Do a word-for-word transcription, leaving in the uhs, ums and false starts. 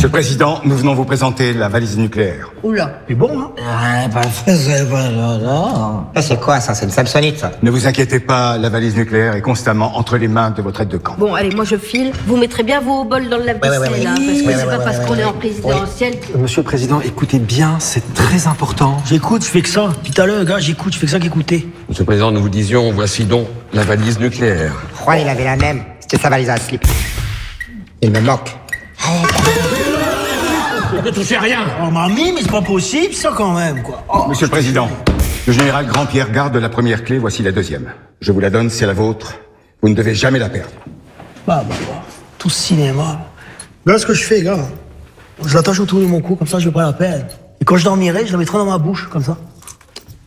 Monsieur le Président, nous venons vous présenter la valise nucléaire. Oula. C'est bon, hein? Ah, pas fait, c'est pas là. Ça, c'est quoi, ça? C'est une Samsonite, ça? Ne vous inquiétez pas, la valise nucléaire est constamment entre les mains de votre aide de camp. Bon, allez, moi je file. Vous mettrez bien vos bols dans le lave-vaisselle, Ouais, ouais, ouais, hein, ouais. parce que Ouais, c'est ouais, pas ouais, parce ouais, qu'on ouais, est en ouais. présidentielle que... Monsieur le Président, écoutez bien, c'est très important. J'écoute, je fais que ça. Tout à l'heure, gars, j'écoute, je fais que ça qu'écouter. Monsieur le Président, nous vous disions, voici donc la valise nucléaire. Juan, il avait la même. C'était sa valise à slip. Il me moque. Ne touchez rien. Oh, mamie, mais c'est pas possible, ça, quand même, quoi. Oh. Monsieur le Président, le général Grand-Pierre garde la première clé, voici la deuxième. Je vous la donne, c'est la vôtre. Vous ne devez jamais la perdre. Bah, bah, bah. Tout cinéma. Regarde ce que je fais, gars. Je l'attache autour de mon cou, comme ça, je vais pas la perdre. Et quand je dormirai, je la mettrai dans ma bouche, comme ça.